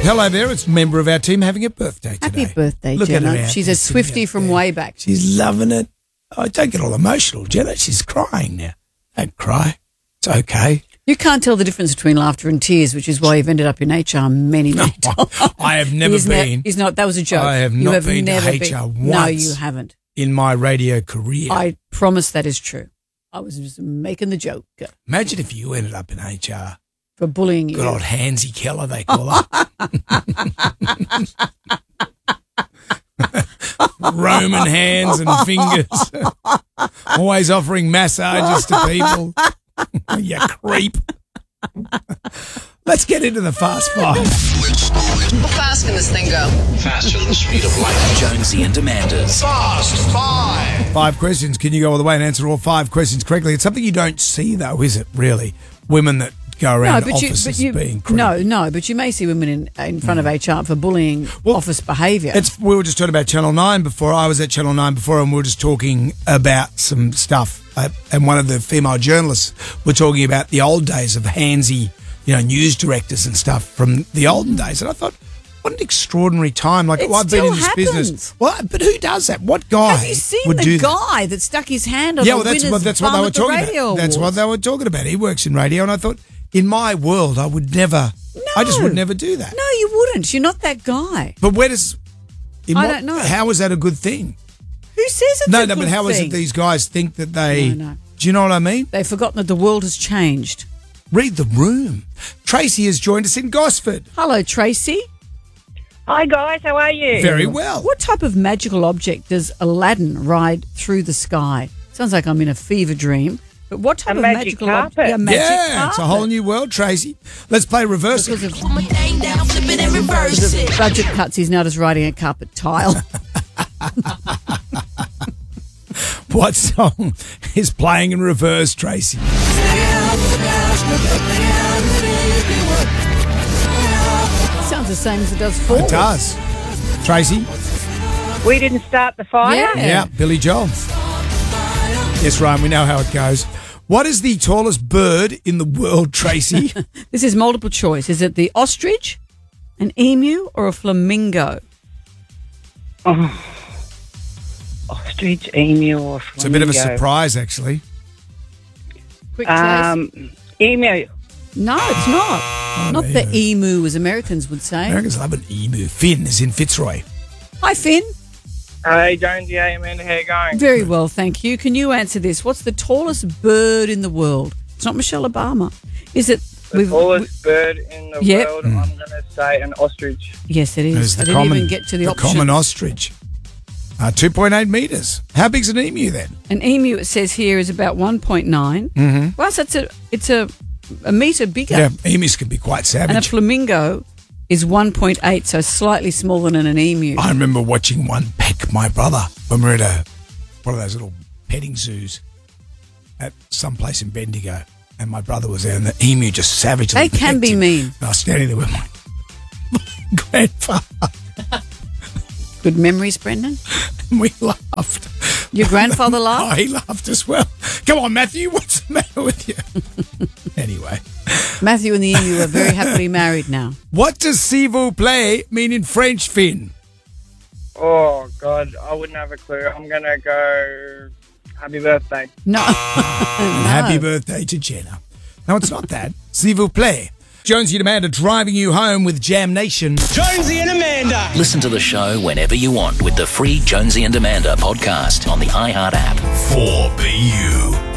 Hello there, it's a member of our team having a birthday today. Happy birthday, Look Jenna. at her out She's there a Swiftie from way back. She's loving it. Oh, don't get all emotional, Jenna. She's crying now. Don't cry. It's okay. You can't tell the difference between laughter and tears, which is why you've ended up in HR many times. I have never been. He's not. That was a joke. I have You not been to never HR once. No, you haven't. In my radio career. I promise that is true. I was just making the joke. Imagine if you ended up in HR. For bullying you. Good old Hansy Keller, they call her. Roman hands and fingers. Always offering massages to people. You creep. Let's get into the Fast Five. How fast can this thing go? Faster than the speed of light. Jonesy and Amanda's Fast Five. 5 questions. Can you go all the way and answer all 5 questions correctly? It's something you don't see, though, is it, really? Women that go around offices being creepy. No, but you may see women in front of HR for bullying office behaviour. We were just talking about Channel 9 before. I was at Channel 9 before, and we were just talking about some stuff. And one of the female journalists were talking about the old days of handsy, news directors and stuff from the olden days. And I thought, what an extraordinary time. Like, I've been in this business. Well, but who does that? What guy Have you seen would do the guy that stuck his hand on the winner's that's what bum they were at the talking radio about. That's what awards? they were talking about. He works in radio, and I thought, in my world, I would never. No. I just would never do that. No, you wouldn't. You're not that guy. But where does? I don't know. How is that a good thing? Who says it's a good thing? But how is it these guys think that they? No. Do you know what I mean? They've forgotten that the world has changed. Read the room. Tracy has joined us in Gosford. Hello, Tracy. Hi guys, how are you? Very well. What type of magical object does Aladdin ride through the sky? Sounds like I'm in a fever dream. But what type of magic magical carpet. object? It's a whole new world, Tracy. Let's play reverse. Because of budget cuts, he's now just riding a carpet tile. What song is playing in reverse, Tracy? Sounds the same as it does forward. It does. Tracy? We didn't start the fire. Yeah, Billy Joel. Yes, Ryan, we know how it goes. What is the tallest bird in the world, Tracy? This is multiple choice. Is it the ostrich, an emu, or a flamingo? Ostrich, emu, or flamingo. It's a bit of a surprise, actually. Quick choice. Emu. No, it's not. Not the emu, as Americans would say. Americans love an emu. Finn is in Fitzroy. Hi, Finn. Hey, Jonesy, hey, Amanda, how you going? Very well, thank you. Can you answer this? What's the tallest bird in the world? It's not Michelle Obama. Is it? The tallest bird in the world, I'm going to say an ostrich. Yes, it is. I didn't even get to the option. common ostrich. 2.8 metres. How big's an emu then? An emu, it says here, is about 1.9. Mm-hmm. Well, so it's a metre bigger. Yeah, emus can be quite savage. And a flamingo is 1.8, so slightly smaller than an emu. I remember watching one peck my brother when we were at one of those little petting zoos at some place in Bendigo, and my brother was there, and the emu just savagely They can be him. mean. And I was standing there with my grandfather, Good memories, Brendan? and we laughed. Your grandfather laughed? Oh, he laughed as well. Come on, Matthew, what's the matter with you? Anyway. Matthew and the emu are very happily married now. What does s'il vous plaît mean in French, Finn? Oh, God, I wouldn't have a clue. I'm going to go happy birthday. No. Happy birthday to Jenna. No, it's not that. S'il vous plaît. Jonesy and Amanda driving you home with Jam Nation. Jonesy and Amanda. Listen to the show whenever you want with the free Jonesy and Amanda podcast on the iHeart app. 4BU.